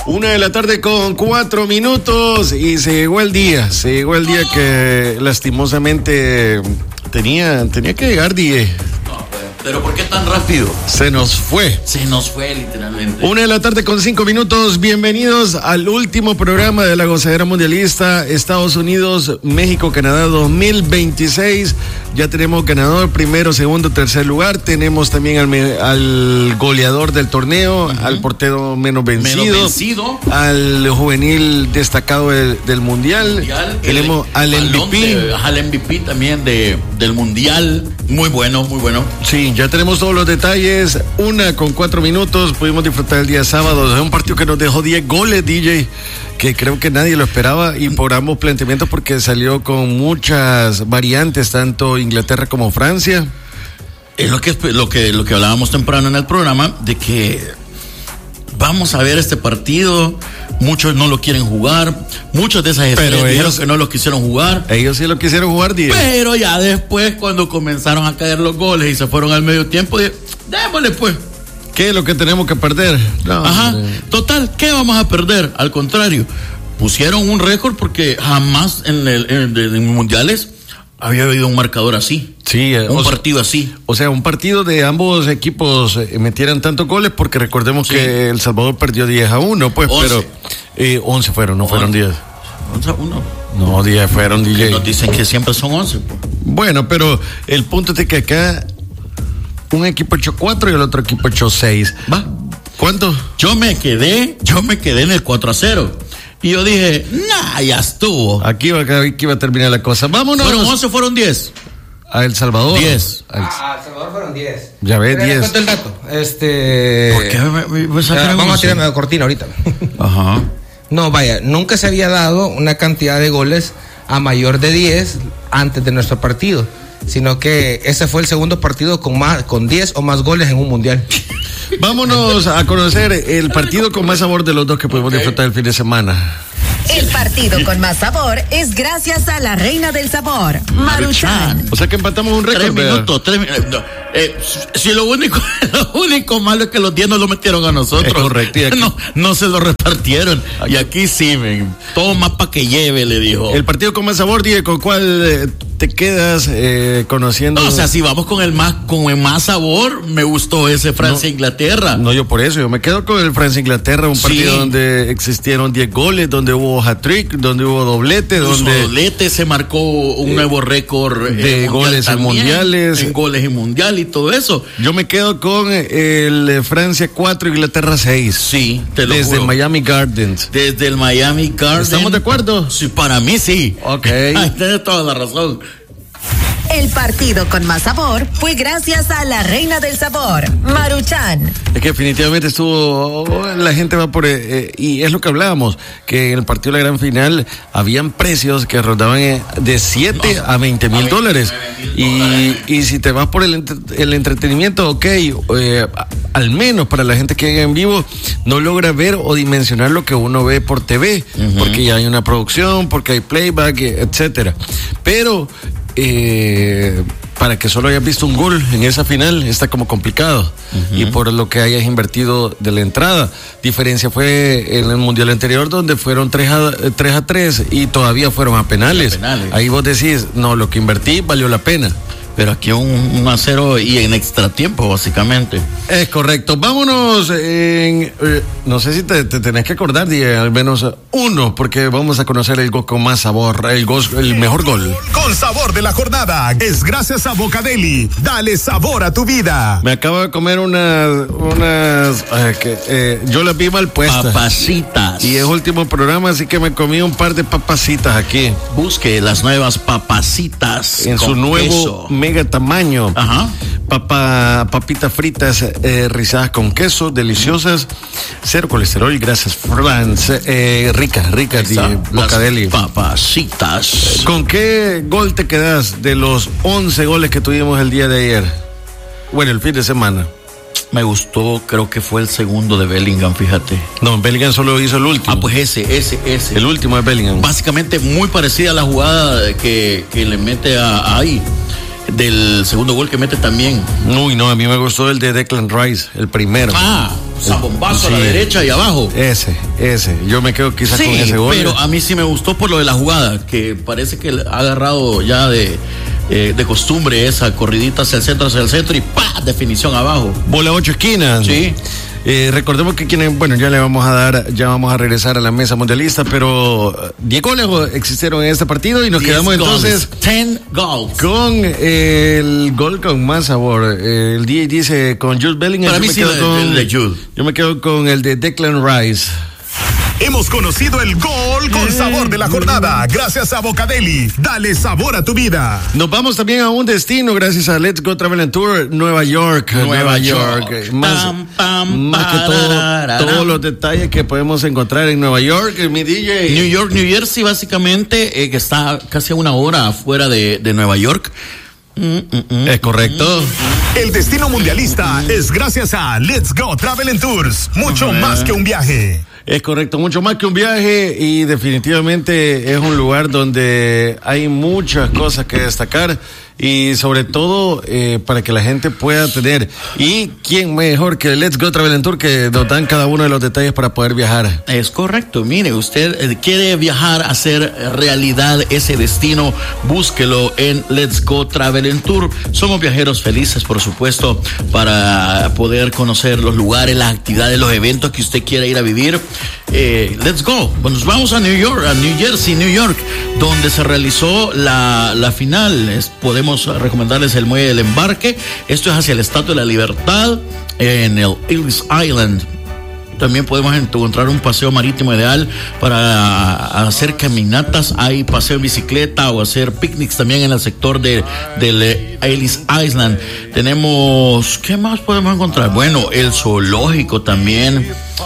1:04 y se llegó el día que lastimosamente tenía que llegar, DJ. Pero ¿por qué tan rápido? Se nos fue literalmente. 1:05. Bienvenidos al último programa de la Gozadera Mundialista Estados Unidos, México, Canadá 2026. Ya tenemos ganador, primero, segundo, tercer lugar. Tenemos también al goleador del torneo, al portero menos vencido, al juvenil destacado del mundial. Tenemos al MVP. Al MVP también del mundial. Muy bueno. Sí, ya tenemos todos los detalles. 1:04. Pudimos disfrutar el día sábado de un partido que nos dejó 10 goles, DJ, que creo que nadie lo esperaba, y por ambos planteamientos, porque salió con muchas variantes, tanto Inglaterra como Francia. Es lo que hablábamos temprano en el programa, de que vamos a ver este partido. Muchos no lo quieren jugar, muchos de esas estrellas dijeron que no lo quisieron jugar. Ellos sí lo quisieron jugar, Diego. Pero ya después, cuando comenzaron a caer los goles y se fueron al medio tiempo, démosle pues. ¿Qué es lo que tenemos que perder? No, total, ¿qué vamos a perder? Al contrario, pusieron un récord porque jamás en mundiales había habido un marcador así. Sí, partido así. O sea, un partido de ambos equipos metieran tantos goles, porque recordemos que El Salvador perdió 10-1, pues, 11. Pero 11 fueron, no fueron 10. 11-1. No, 10 fueron, DJ. Nos dicen que siempre son 11. Pues. Bueno, pero el punto es que acá un equipo echó 4 y el otro equipo echó 6. ¿Va? ¿Cuánto? Yo me quedé en el 4-0. Y yo dije, ya estuvo. Aquí iba a terminar la cosa. Vámonos. ¿Fueron 11 o fueron 10? A El Salvador. 10. A El Salvador fueron 10. Ya ves, 10. ¿Cuánto el dato? ¿Por qué vamos a tirarme la cortina ahorita. Ajá. No, vaya, nunca se había dado una cantidad de goles a mayor de 10 antes de nuestro partido, sino que ese fue el segundo partido con 10 o más goles en un mundial. Vámonos a conocer el partido con más sabor de los dos que pudimos disfrutar el fin de semana. El partido con más sabor es gracias a la reina del sabor, Maruchan. O sea que empatamos un récord. 3 minutos. Si lo único malo es que los 10 no lo metieron a nosotros. Es correcto. No se lo repartieron. Y aquí sí, todo más para que lleve, le dijo. El partido con más sabor, Diego, ¿con cuál te quedas conociendo? No, o sea, si vamos con el más sabor, me gustó ese Francia-Inglaterra. No, yo por eso, yo me quedo con el Francia-Inglaterra, un partido donde existieron 10 goles, donde hubo hat-trick, donde hubo doblete, doblete, se marcó un nuevo récord de goles en mundiales. En goles en mundial y todo eso. Yo me quedo con el Francia 4, Inglaterra 6. Sí, te lo Desde juro. Miami Gardens. Desde el Miami Gardens. ¿Estamos de acuerdo? Sí, para mí sí. Ok. Tienes toda la razón. El partido con más sabor fue gracias a la reina del sabor, Maruchan. Es que definitivamente la gente va por, y es lo que hablábamos, que en el partido de la gran final habían precios que rondaban de 7 a 20 mil dólares. Y si te vas por el entretenimiento, ok, al menos para la gente que llega en vivo, no logra ver o dimensionar lo que uno ve por TV, porque ya hay una producción, porque hay playback, etcétera. Pero para que solo hayas visto un gol en esa final está como complicado, y por lo que hayas invertido de la entrada. Diferencia fue en el mundial anterior, donde fueron 3-3 y todavía fueron a penales. Ahí vos decís, no, lo que invertí valió la pena. Pero aquí un 1-0 y en extra tiempo, básicamente. Es correcto. Vámonos no sé si te tenés que acordar de al menos uno, porque vamos a conocer el gol con más sabor, el mejor gol. Con sabor de la jornada es gracias a Bocadeli. Dale sabor a tu vida. Me acabo de comer unas yo las vi mal puestas. Papacitas. Y es último programa, así que me comí un par de papacitas aquí. Busque las nuevas papacitas. En su nuevo mega tamaño. Ajá. Papitas fritas rizadas con queso, deliciosas, cero colesterol, gracias France, ricas de Bocadeli. Papacitas. ¿Con qué gol te quedas de los 11 goles que tuvimos el día de ayer? Bueno, el fin de semana. Me gustó, creo que fue el segundo de Bellingham, fíjate. No, Bellingham solo hizo el último. Pues ese. El último de Bellingham. Básicamente muy parecida a la jugada que le mete ahí. del segundo gol que mete también. Uy, no, a mí me gustó el de Declan Rice, el primero. Bombazo a la derecha y abajo. Ese. Yo me quedo quizás con ese gol. Pero a mí sí me gustó por lo de la jugada, que parece que ha agarrado ya de costumbre esa corridita hacia el centro y ¡pa! Definición abajo. Bola 8 esquinas. Sí. Recordemos que ya vamos a regresar a la mesa mundialista, pero 10 goles existieron en este partido y nos quedamos entonces 10 goals con el gol con más sabor. El DJ dice con Jude Bellingham. Para mí sí el de Jude. Yo me quedo con el de Declan Rice. Hemos conocido el gol con sabor de la jornada, gracias a Bocadeli. Dale sabor a tu vida. Nos vamos también a un destino gracias a Let's Go Travel and Tour, Nueva York. Más que todos los detalles que podemos encontrar en Nueva York, mi DJ. New Jersey, básicamente, que está casi a una hora afuera de Nueva York. Es correcto. El destino mundialista es gracias a Let's Go Travel and Tours. Mucho más que un viaje. Es correcto, mucho más que un viaje y definitivamente es un lugar donde hay muchas cosas que destacar y sobre todo para que la gente pueda tener. Y quién mejor que Let's Go Travel and Tour, que nos dan cada uno de los detalles para poder viajar. Es correcto, mire, usted quiere viajar, hacer realidad ese destino, búsquelo en Let's Go Travel and Tour. Somos viajeros felices, por supuesto, para poder conocer los lugares, las actividades, los eventos que usted quiera ir a vivir. Let's go. Bueno, nos vamos a New Jersey, New York, donde se realizó la final. Podemos recomendarles el muelle del embarque. Esto es hacia el Estatua de la Libertad en el Ellis Island. También podemos encontrar un paseo marítimo ideal para hacer caminatas. Hay paseo en bicicleta o hacer picnics también en el sector del Ellis Island. Tenemos, ¿qué más podemos encontrar? Bueno, el zoológico también.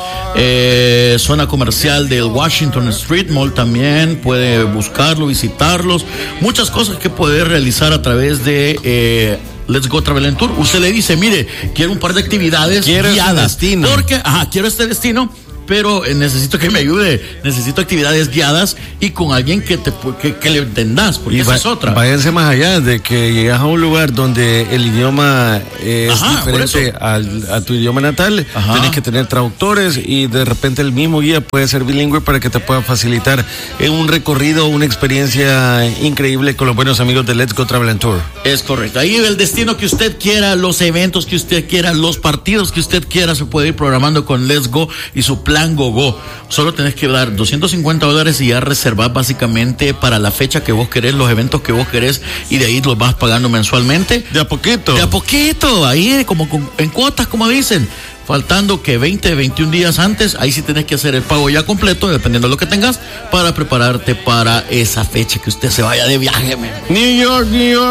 Zona comercial del Washington Street Mall también puede buscarlo, visitarlos. Muchas cosas que poder realizar a través de Let's Go Travel and Tour. Usted le dice, mire, quiero un par de actividades guiadas. Porque, quiero este destino, pero necesito que me ayude, necesito actividades guiadas y con alguien que le entendas, porque esa es otra. Váyanse más allá de que llegas a un lugar donde el idioma es diferente a tu idioma natal. Tienes que tener traductores y de repente el mismo guía puede ser bilingüe para que te pueda facilitar en un recorrido, una experiencia increíble con los buenos amigos de Let's Go Travel and Tour. Es correcto, ahí el destino que usted quiera, los eventos que usted quiera, los partidos que usted quiera, se puede ir programando con Let's Go y su plan GoGo. Solo tenés que dar $250 y ya reservar básicamente para la fecha que vos querés, los eventos que vos querés, y de ahí los vas pagando mensualmente. De a poquito, ahí como en cuotas, como dicen. Faltando que 21 días antes, ahí sí tenés que hacer el pago ya completo, dependiendo de lo que tengas, para prepararte para esa fecha que usted se vaya de viaje. New York.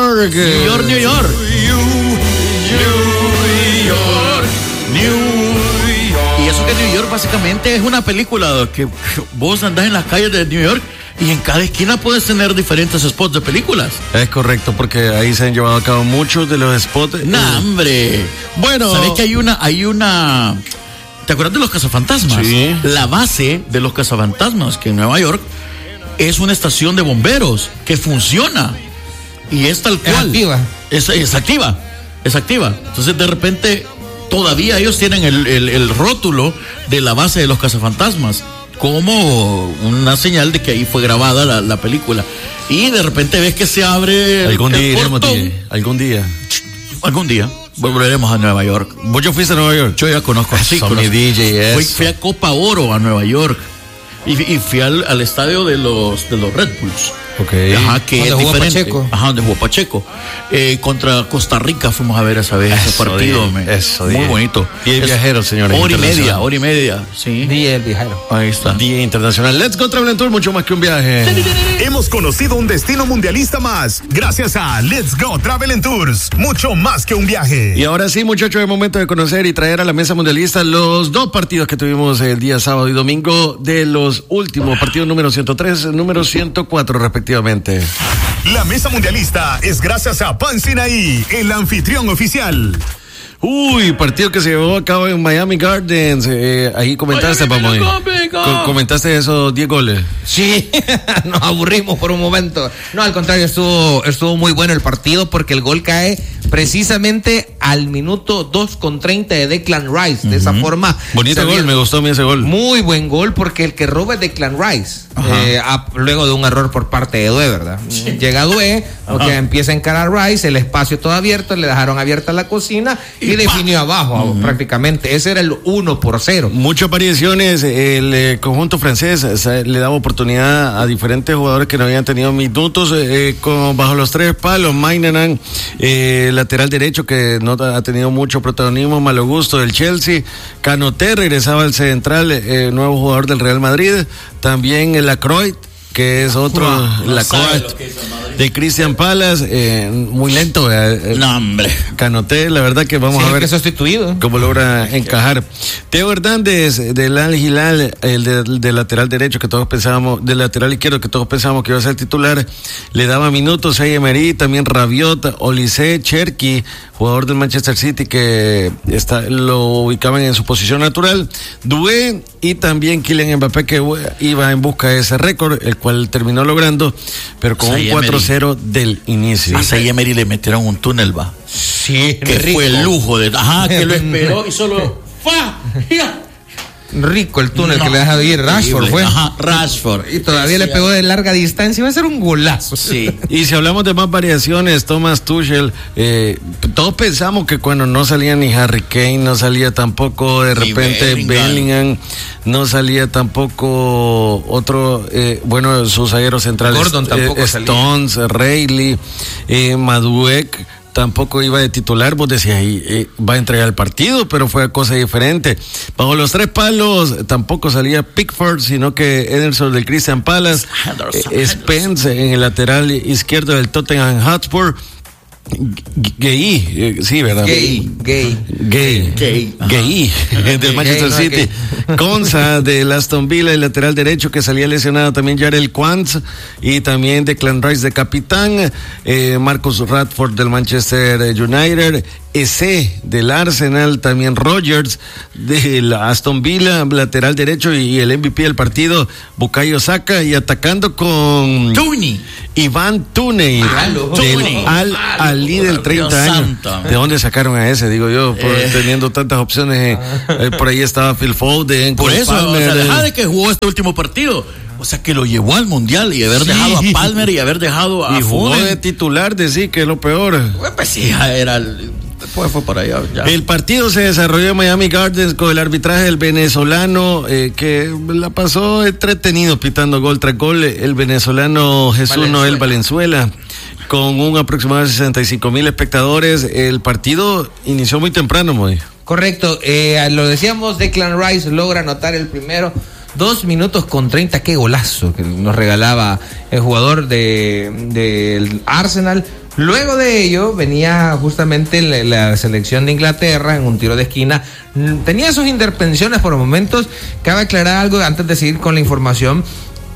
Y eso que New York básicamente es una película que vos andás en las calles de New York y en cada esquina puedes tener diferentes spots de películas. Es correcto, porque ahí se han llevado a cabo muchos de los spots. ¡Nah, hombre! Bueno, ¿sabés que hay una... ¿Te acuerdas de los cazafantasmas? Sí. La base de los cazafantasmas, que en Nueva York es una estación de bomberos que funciona y es tal cual. Es activa. Entonces de repente todavía ellos tienen el rótulo de la base de los cazafantasmas como una señal de que ahí fue grabada la película. Y de repente ves que se abre algún día volveremos a Nueva York. ¿Vos ya fuiste a Nueva York? Yo ya conozco. Mi DJ, fui a Copa Oro a Nueva York y fui al estadio de los Red Bulls. Okay. Que es diferente. Donde jugó Pacheco. Contra Costa Rica fuimos a ver ese partido. Muy bonito. Día viajero, señores. Hora y media. Sí. Día del viajero. Ahí está. Día internacional. Let's Go Travel and Tour, mucho más que un viaje. Hemos conocido un destino mundialista más, gracias a Let's Go Travel and Tours. Mucho más que un viaje. Y ahora sí, muchachos, es momento de conocer y traer a la mesa mundialista los dos partidos que tuvimos el día sábado y domingo de los últimos partidos número 103, número 104, respectivamente. La mesa mundialista es gracias a Pan Sinaí, el anfitrión oficial. Partido que se llevó a cabo en Miami Gardens. Ahí comentaste, Pamoy. ¿Comentaste esos 10 goles? Sí, nos aburrimos por un momento. No, al contrario, estuvo muy bueno el partido porque el gol cae precisamente al minuto 2:30 de Declan Rice. De esa forma. Bonito gol, me gustó a mí ese gol. Muy buen gol porque el que roba es Declan Rice. Luego de un error por parte de Due, ¿verdad? Sí. Llega Due, porque empieza a encarar Rice, el espacio todo abierto, le dejaron abierta la cocina y definió abajo prácticamente. Ese era el 1-0. Muchas variaciones. El conjunto francés le daba oportunidad a diferentes jugadores que no habían tenido minutos bajo los 3 palos. Maignan, lateral derecho, que no ha tenido mucho protagonismo. Malo Gusto del Chelsea. Canoté regresaba al central, nuevo jugador del Real Madrid. También Lacroix, que es otro Lacroix de Christian Palace, muy lento. No, hombre. Canoté, la verdad que vamos a ver que sustituido cómo logra encajar. Teo Hernández del Al Hilal, el de lateral derecho que todos pensábamos, del lateral izquierdo que todos pensábamos que iba a ser titular, le daba minutos a Emery, también Rabiot, Olise, Cherki, jugador del Manchester City que lo ubicaban en su posición natural, Doué y también Kylian Mbappé, que iba en busca de ese récord, el cual terminó logrando, pero con un 4-0 del inicio. A Emery le metieron un túnel, va. Sí, que rico. Fue el lujo de... que lo esperó y solo... Rico el túnel que le deja ir Rashford, fue. Rashford. Y todavía le pegó de larga distancia, iba a ser un golazo. Sí. Y si hablamos de más variaciones, Thomas Tuchel, todos pensamos que cuando no salía ni Harry Kane, no salía tampoco de repente Bellingham, no salía tampoco otro, sus zagueros centrales, Gordon tampoco Stones, salía. Reilly, Madueke, tampoco iba de titular. Vos decías, va a entregar el partido, pero fue cosa diferente. Bajo los 3 palos tampoco salía Pickford, sino que Ederson del Crystal Palace, Spence en el lateral izquierdo del Tottenham Hotspur, Gay, sí, ¿verdad? Gay del Manchester City. Konsa del Aston Villa, el lateral derecho que salía lesionado, también Jarell Quans, y también Declan Rice de capitán, Marcus Rashford del Manchester United, Eze del Arsenal, también Rodgers del Aston Villa, lateral derecho, y el MVP del partido, Bukayo Saka, y atacando con Iván Toney del Al-Ahly del 30 años. ¿De dónde sacaron a ese? Digo yo, teniendo tantas opciones. Por ahí estaba Phil Foden. Por eso, deja de que jugó este último partido. O sea, que lo llevó al Mundial y haber dejado a Palmer y haber dejado a Foden. Jugó Foden de titular, decir que es lo peor. Pues sí, era después fue para allá. Ya. El partido se desarrolló en Miami Gardens con el arbitraje del venezolano, que la pasó entretenido, pitando gol tras gol, el venezolano Jesús Noel Valenzuela, con un aproximado de 65,000 espectadores. El partido inició muy temprano, Moy. Correcto, lo decíamos, Declan Rice logra anotar el primero. 2 minutos con 30, qué golazo que nos regalaba el jugador del Arsenal. Luego de ello venía justamente la selección de Inglaterra en un tiro de esquina. Tenía sus intervenciones por momentos. Cabe aclarar algo antes de seguir con la información.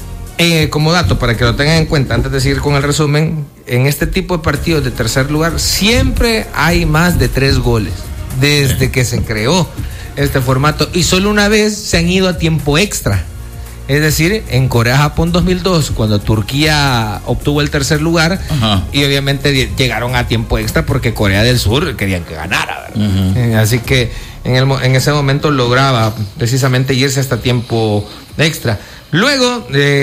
Como dato para que lo tengan en cuenta, antes de seguir con el resumen, en este tipo de partidos de tercer lugar siempre hay más de 3 goles desde que se creó este formato, y solo una vez se han ido a tiempo extra. Es decir, en Corea-Japón 2002, cuando Turquía obtuvo el tercer lugar, y obviamente llegaron a tiempo extra porque Corea del Sur querían que ganara, ¿verdad? Así que en ese momento lograba precisamente irse hasta tiempo extra. Luego,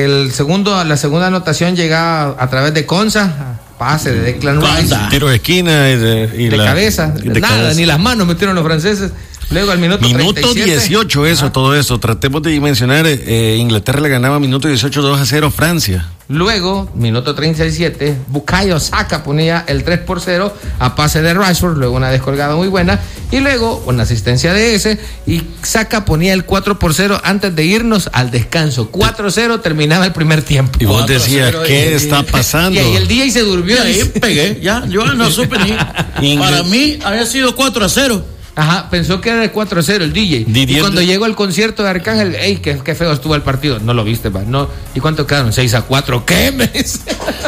la segunda anotación llega a través de Konsa, pase de Declan Rice. Tiro de esquina y de cabeza. Ni las manos metieron los franceses. Luego al minuto 18, todo eso. Tratemos de dimensionar. Inglaterra le ganaba minuto 18, 2-0 a Francia. Luego, minuto 37, Bukayo Saka ponía el 3-0 a pase de Rashford, luego una descolgada muy buena, y luego una asistencia de ese, y Saka ponía el 4-0 antes de irnos al descanso. 4-0 terminaba el primer tiempo. Y vos decías, ¿qué está pasando? Y ahí el día y se durmió. Y ahí pegué, ya, yo no supe ni. Para mí había sido 4-0. Ajá, pensó que era de 4-0 el DJ. Y cuando llegó al concierto de Arcángel, ¡ey, qué feo estuvo el partido! No lo viste, va. No. ¿Y cuánto quedaron? 6-4. ¿Qué mes?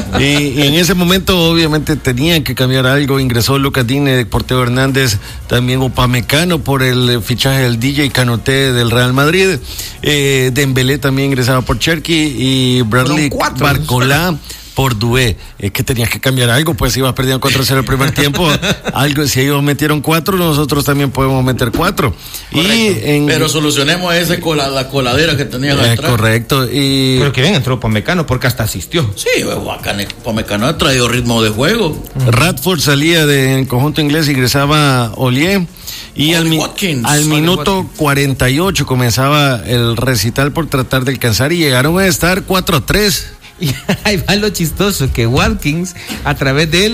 Y en ese momento, obviamente, tenían que cambiar algo. Ingresó Lucas Digne, Porteo Hernández, también Upamecano por el fichaje del DJ Canoté del Real Madrid. Dembélé también ingresaba por Cherki y Bradley Barcolá por Doué. Es que tenías que cambiar algo, pues ibas perdiendo 4-0 el primer tiempo. Algo, si ellos metieron 4, nosotros también podemos meter 4. Pero solucionemos la coladera que tenían atrás. Correcto. Pero que bien entró Upamecano porque hasta asistió. Sí, Upamecano ha traído ritmo de juego. Radford salía del conjunto inglés, ingresaba Ollier. Y al minuto 48 comenzaba el recital por tratar de alcanzar y llegaron a estar 4-3. Y ahí va lo chistoso, que Watkins, a través de él,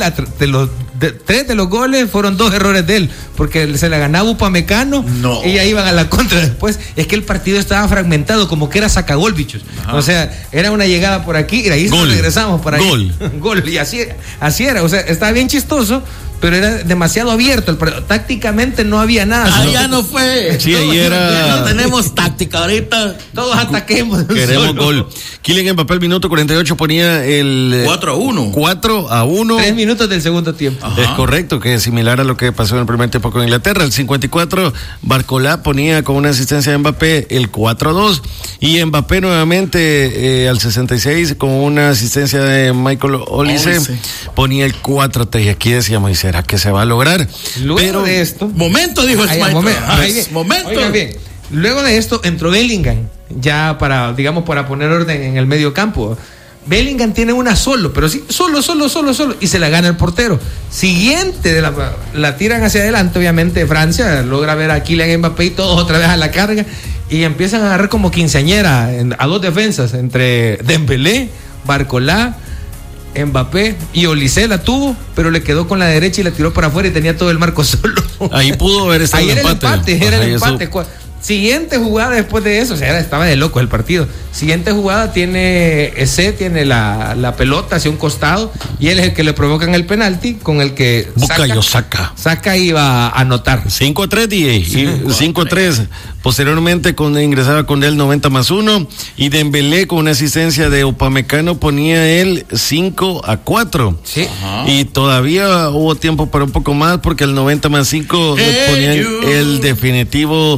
tres de los goles fueron 2 errores de él, porque se la ganaba Upamecano y ahí iban a la contra después. Es que el partido estaba fragmentado, como que era sacagol, bichos. O sea, era una llegada por aquí y ahí regresamos por ahí. Gol. Y así era, o sea, estaba bien chistoso, pero era demasiado abierto. Tácticamente no había nada. Ya no fue. Sí, ahí era. Ya no tenemos táctica ahorita. Todos ataquemos. Queremos gol. Kylian Mbappé al minuto 48 ponía el 4-1. 4-1. 3 minutos del segundo tiempo. Es correcto, que es similar a lo que pasó en el primer tiempo con Inglaterra. El 54, Barcolá ponía con una asistencia de Mbappé el 4-2. Y Mbappé nuevamente al 66 con una asistencia de Michael Olise ponía el 4-3. Y aquí decíamos, ¿y será que se va a lograr? Luego de esto. Momento, dijo el momento. Oigan bien. Luego de esto entró Bellingham, ya para poner orden en el medio campo. Bellingham tiene una solo, pero sí, solo, y se la gana el portero. Siguiente, la tiran hacia adelante, obviamente Francia logra ver a Kylian Mbappé y todos otra vez a la carga, y empiezan a agarrar como quinceañera a 2 defensas, entre Dembélé, Barcolá, Mbappé y Olise la tuvo, pero le quedó con la derecha y la tiró para afuera y tenía todo el marco solo. Ahí pudo haber estado el empate. Era el empate. Siguiente jugada después de eso, o sea, estaba de locos el partido. Siguiente jugada tiene la pelota hacia un costado y él es el que le provocan el penalti con el que Saka iba a anotar. 5-3 y 5-3. Posteriormente ingresaba con él 90+1 y Dembélé con una asistencia de Upamecano ponía él 5-4. Sí. Y todavía hubo tiempo para un poco más porque el 90+5 ponían el definitivo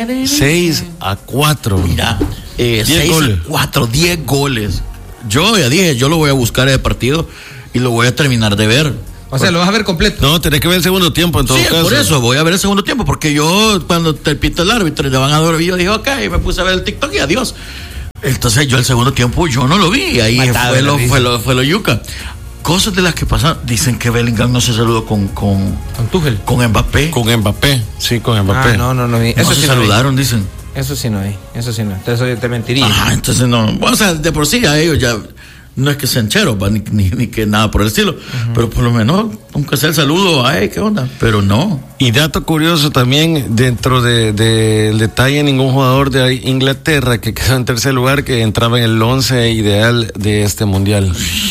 6-4. Mira, 6-4, 10 goles. Yo ya dije, yo lo voy a buscar ese partido y lo voy a terminar de ver. O sea, lo vas a ver completo. No, tenés que ver el segundo tiempo en todo caso. Por eso voy a ver el segundo tiempo, porque yo cuando te pita el árbitro y te van a dormir, yo dije, ok, me puse a ver el TikTok y adiós. Entonces yo el segundo tiempo yo no lo vi, ahí fue lo yuca. Cosas de las que pasan, dicen que Bellingham no se saludó con Tuchel. Con Mbappé. Con Mbappé, sí, con Mbappé. No vi. Eso sí se saludaron, dicen. Eso sí no hay, Entonces yo te mentiría. Entonces no. O sea, de por sí a ellos ya no es que sean cheros, ni que nada por el estilo, pero por lo menos, aunque sea el saludo, ay, ¿qué onda? Pero no. Y dato curioso también, dentro del detalle, ningún jugador de Inglaterra que quedó en tercer lugar que entraba en el 11 ideal de este mundial.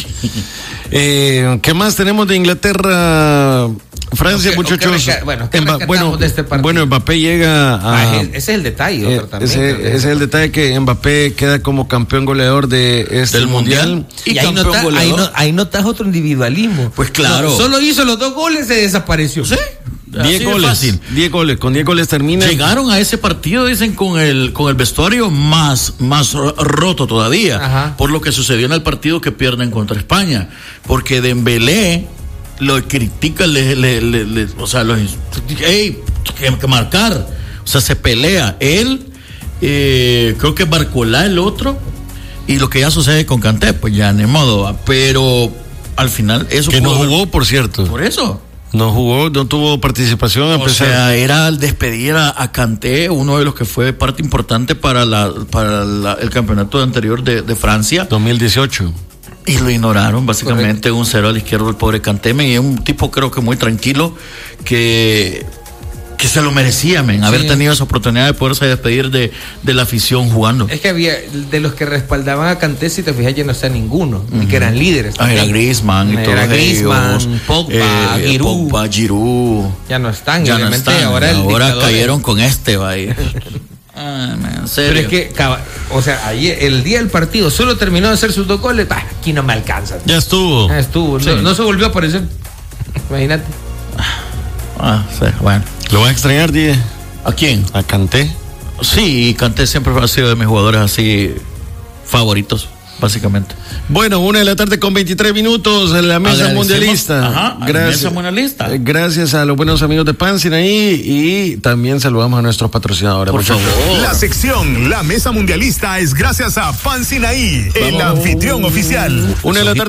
¿Qué más tenemos de Inglaterra? Francia, muchachos. De este bueno, Mbappé llega a. Ese es el detalle. Ese es el detalle, que Mbappé queda como campeón goleador de este mundial. Y ahí notas otro individualismo. Pues claro. Solo hizo los 2 goles, se desapareció. ¿Sí? 10 goles. Con 10 goles termina. Llegaron a ese partido, dicen, con el vestuario más roto todavía. Ajá. Por lo que sucedió en el partido que pierden contra España. Porque Dembélé lo critica, o sea, hay que marcar, o sea, se pelea él, creo que Barcolá el otro, y lo que ya sucede con Kanté, pues ya ni modo, pero al final eso que no jugó, por cierto. Por eso no jugó, no tuvo participación. O sea, era al despedir a Kanté, uno de los que fue parte importante para el campeonato anterior de Francia 2018. Y lo ignoraron, básicamente. Correcto. 1-0 a la izquierda del pobre Kanté. Y es un tipo, creo que muy tranquilo, que que se lo merecía, haber tenido esa oportunidad de poderse despedir de la afición jugando. Es que había, de los que respaldaban a Kanté, si te fijas, ya no está ninguno, y que eran líderes. Era Griezmann y todos ellos. Pogba, Giroud. Ya no están, ya no están. Ahora cayeron con vaya. En serio. Pero es que, o sea, ayer, el día del partido, solo terminó de hacer sus 2 goles. Aquí no me alcanza. Ya estuvo. Sí. No se volvió a aparecer. Imagínate. Sí, bueno. ¿Lo vas a extrañar, Die? ¿A quién? ¿A Kanté? Sí, Kanté siempre ha sido de mis jugadores así favoritos, básicamente. Bueno, 1:23 en la mesa mundialista. Gracias. Mesa mundialista. Gracias a los buenos amigos de Pan Sinaí y también saludamos a nuestros patrocinadores. Por favor. La sección La Mesa Mundialista es gracias a Pan Sinaí, el anfitrión oficial.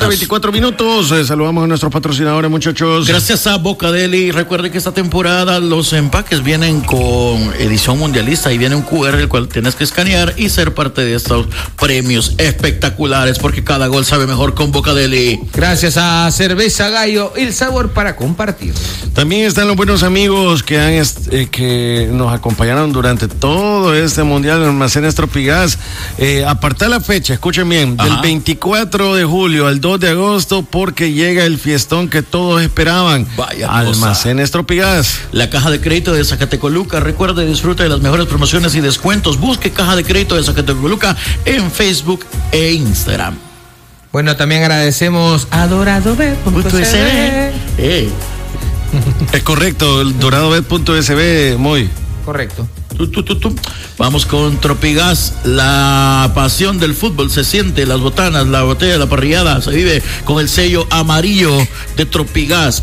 1:24. Saludamos a nuestros patrocinadores, muchachos. Gracias a Bocadeli. Recuerden que esta temporada los empaques vienen con edición mundialista y viene un QR el cual tienes que escanear y ser parte de estos premios espectaculares, porque cada gol sabe mejor con Bocadeli. Gracias a Cerveza Gallo, el sabor para compartir. También están los buenos amigos que nos acompañaron durante todo este mundial en Almacenes Tropigas. Apartá la fecha, escuchen bien, del 24 de julio al 2 de agosto, porque llega el fiestón que todos esperaban. Vaya Almacenes Tropigas. La caja de crédito de Zacatecoluca. Recuerde, disfrute de las mejores promociones y descuentos. Busque caja de crédito de Zacatecoluca en Facebook e Instagram. Bueno, también agradecemos a doradobet.sb. Es correcto, el doradobet.sb, muy correcto. Vamos con Tropigas, la pasión del fútbol se siente, las botanas, la botella, la parrillada, se vive con el sello amarillo de Tropigas,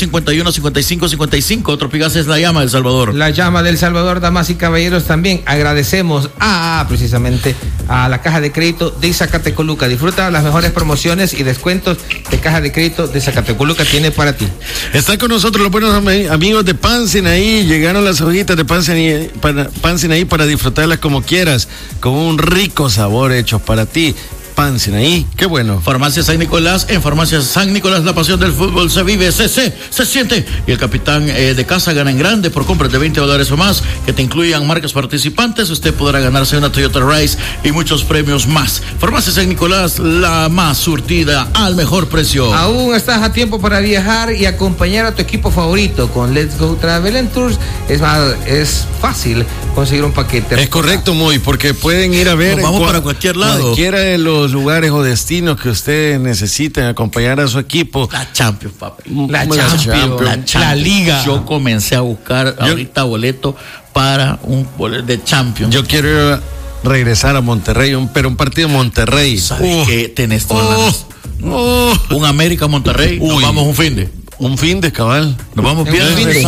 2251-5555. Tropigas es la llama del Salvador. La llama del Salvador, damas y caballeros. También agradecemos precisamente a la caja de crédito de Zacatecoluca. Disfruta las mejores promociones y descuentos de caja de crédito de Zacatecoluca tiene para ti. Está con nosotros los buenos amigos de Pan Sinaí. Llegaron las hojitas de Pan Sinaí para disfrutarlas como quieras, con un rico sabor hecho para ti. Pan Sinaí, qué bueno. Farmacia San Nicolás, en Farmacia San Nicolás la pasión del fútbol se vive, se siente. Y el capitán de casa gana en grande por compras de $20 o más, que te incluyan marcas participantes. Usted podrá ganarse una Toyota Rise y muchos premios más. Farmacia San Nicolás, la más surtida al mejor precio. Aún estás a tiempo para viajar y acompañar a tu equipo favorito con Let's Go Travel and Tours. Es más, es fácil conseguir un paquete. Es correcto, muy, porque pueden ir a ver. Nos vamos para cualquier lado. Cualquiera de los lugares o destinos que ustedes necesiten acompañar a su equipo. La Champions, papi. La Champions. La Liga. Yo comencé a buscar ahorita boleto para un boleto de Champions. Yo quiero regresar a Monterrey, pero un partido en Monterrey. ¿Sabes qué? Tenés todas un América Monterrey. Nos vamos un fin de cabal. Nos vamos bien.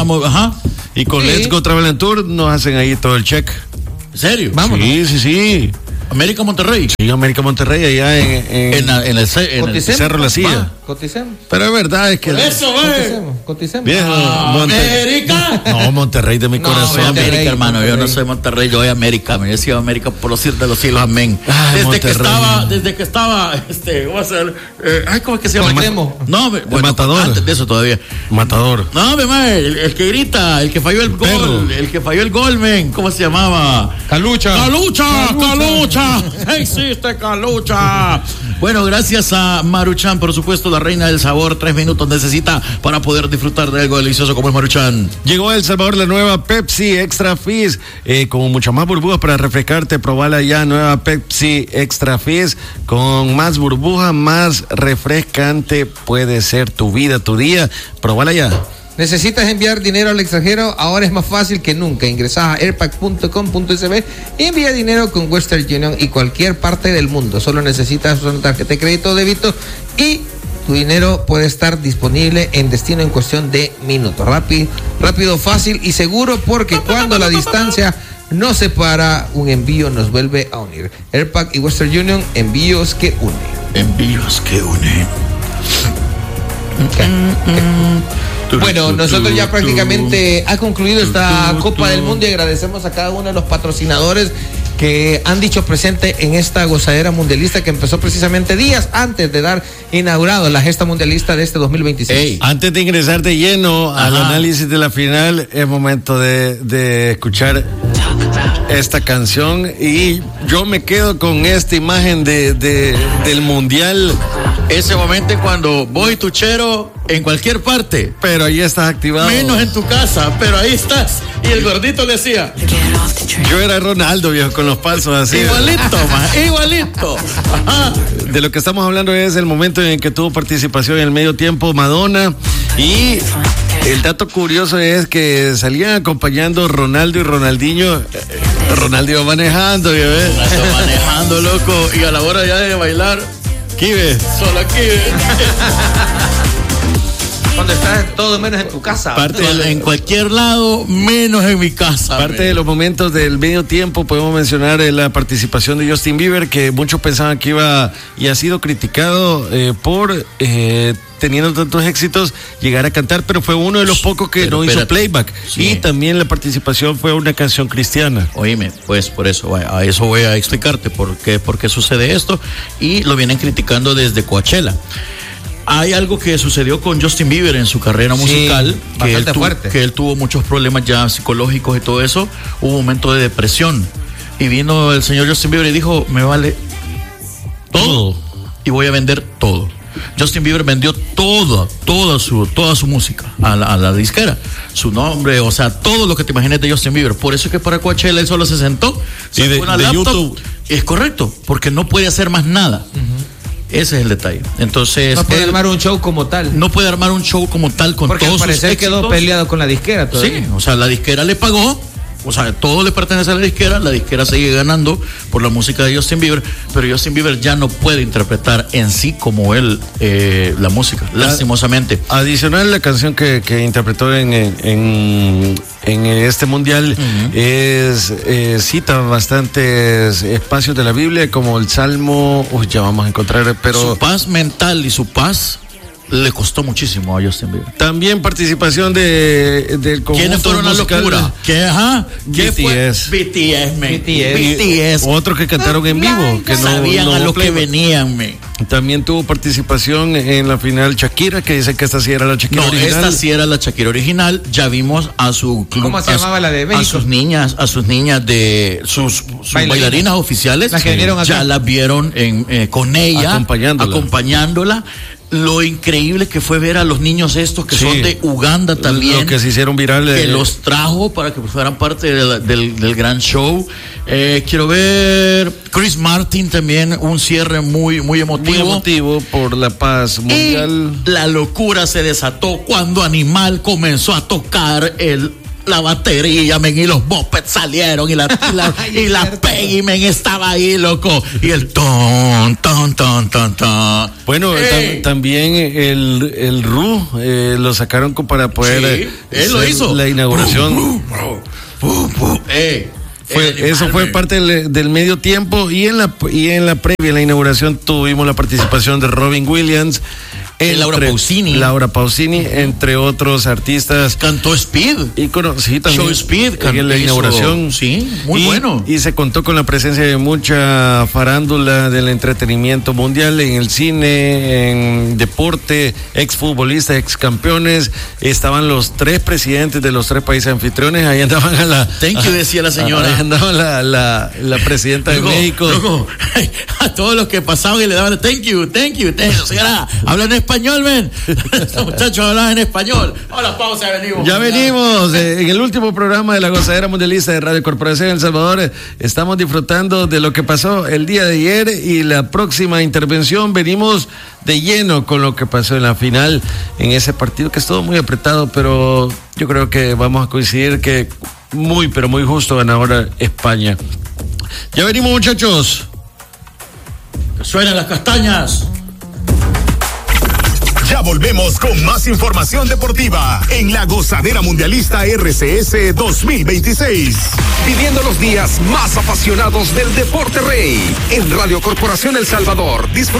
Y con Let's Go Travel and Tour nos hacen ahí todo el check. ¿En serio? Vámonos. Sí. América Monterrey. Sí, América Monterrey, allá en el Cerro La Silla. Coticemos. Pero es verdad, es que. Eso, coticemos. Viejo, América. No, Monterrey de mi corazón. América, hermano. Monterrey. Yo no soy Monterrey, yo soy América. Me decía América por los de los cielos, amén. Desde que estaba, ¿cómo va a ser? ¿Cómo es que se llama? El Matador. Antes de eso todavía. Matador. No, el que grita, el que falló el gol. El que falló el gol, men. ¿Cómo se llamaba? Calucha. Existe Calucha. Bueno, gracias a Maruchan, por supuesto, la reina del sabor. 3 minutos necesita para poder disfrutar de algo delicioso como es Maruchan. Llegó a El Salvador la nueva Pepsi Extra Fizz, con muchas más burbujas para refrescarte. Probala ya, nueva Pepsi Extra Fizz, con más burbujas, más refrescante puede ser tu vida, tu día. Probala ya. ¿Necesitas enviar dinero al extranjero? Ahora es más fácil que nunca. Ingresás a airpack.com.sb y envía dinero con Western Union y cualquier parte del mundo. Solo necesitas una tarjeta de crédito o débito y tu dinero puede estar disponible en destino en cuestión de minutos. Rápido, fácil y seguro, porque cuando la distancia nos separa, un envío nos vuelve a unir. Airpack y Western Union, envíos que unen. Envíos que unen. Bueno, nosotros ya prácticamente ha concluido esta Copa del Mundo y agradecemos a cada uno de los patrocinadores que han dicho presente en esta gozadera mundialista que empezó precisamente días antes de dar inaugurado la gesta mundialista de este 2026. Antes de ingresar de lleno al análisis de la final, es momento de escuchar esta canción y yo me quedo con esta imagen del mundial. Ese momento cuando voy tuchero en cualquier parte, pero ahí estás activado. Menos en tu casa, pero ahí estás. Y el gordito decía: yo era Ronaldo, viejo, con los pasos así. Igualito, igualito. Ajá. De lo que estamos hablando es el momento en que tuvo participación en el medio tiempo Madonna. Y el dato curioso es que salían acompañando Ronaldo y Ronaldinho. Ronaldo iba manejando, manejando, loco. Y a la hora ya de bailar, Kibe, solo Kibe. Cuando estás todo menos en tu casa. En cualquier lado, menos en mi casa. Parte de los momentos del medio tiempo podemos mencionar la participación de Justin Bieber, que muchos pensaban que iba y ha sido criticado por teniendo tantos éxitos llegar a cantar, pero fue uno de los pocos que no hizo playback. Sí. Y también la participación fue una canción cristiana. Oíme, pues por eso, a eso voy a explicarte por qué sucede esto, y lo vienen criticando desde Coachella. Hay algo que sucedió con Justin Bieber en su carrera musical, que él tuvo muchos problemas ya psicológicos y todo eso. Hubo un momento de depresión y vino el señor Justin Bieber y dijo: me vale todo y voy a vender todo. Justin Bieber vendió toda su música a la disquera, su nombre, o sea, todo lo que te imagines de Justin Bieber. Por eso es que para Coachella él solo se sentó, y de YouTube. Es correcto, porque no puede hacer más nada. Ese es el detalle. Entonces, no puede armar un show como tal. No puede armar un show como tal con porque todos sus éxitos. Quedó peleado con la disquera todavía. Sí, o sea, la disquera le pagó. O sea, todo le pertenece a la disquera sigue ganando por la música de Justin Bieber, pero Justin Bieber ya no puede interpretar en sí como él la música, lastimosamente. Adicional, la canción que interpretó en este mundial cita bastantes espacios de la Biblia, como el Salmo, ya vamos a encontrar, pero... Su paz mental y su paz le costó muchísimo a Justin Bieber. También participación del conjunto. ¿Quiénes fueron la locura? ¿Qué fue? BTS. Otros que cantaron en vivo. Que sabían a lo que venían, También tuvo participación en la final Shakira, que dicen que esta sí era la Shakira original. Esta sí era la Shakira original. Ya vimos a su club. ¿Cómo se llamaba la de México? A sus niñas de sus bailarinas oficiales. Las que vinieron acá. Ya las vieron con ella, acompañándola. Lo increíble que fue ver a los niños estos que son de Uganda también. Los que se hicieron virales. Que los trajo para que fueran parte del gran show. Quiero ver Chris Martin también, un cierre muy, muy emotivo. Muy emotivo por la paz mundial. Y la locura se desató cuando Animal comenzó a tocar la batería, y los mopeds salieron y la Peggy, estaba ahí, loco, y el ton. Bueno, también el Ru lo sacaron para poder él lo hizo. La inauguración. Eso fue parte del medio tiempo, y en la previa, en la inauguración, tuvimos la participación de Robin Williams, Laura Pausini, entre otros artistas. Cantó Speed. Sí, también. Show Speed. En la inauguración. Sí, muy bueno. Y se contó con la presencia de mucha farándula del entretenimiento mundial, en el cine, en deporte, exfutbolistas, excampeones. Estaban los 3 presidentes de los 3 países anfitriones. Ahí andaban Thank you, decía la señora. Ahí andaba la presidenta de México. Luego, a todos los que pasaban y le daban thank you. Señora, hablan español, Estos muchachos hablaban en español. Hola, pausa, venimos. Ya venimos. En el último programa de la Gozadera Mundialista de Radio Corporación El Salvador, estamos disfrutando de lo que pasó el día de ayer, y la próxima intervención venimos de lleno con lo que pasó en la final, en ese partido que estuvo muy apretado, pero yo creo que vamos a coincidir que muy, pero muy justo ganadora España. Ya venimos, muchachos. Que suenan las castañas. Ya volvemos con más información deportiva en la Gozadera Mundialista RCS 2026. Viviendo los días más apasionados del deporte rey en Radio Corporación El Salvador.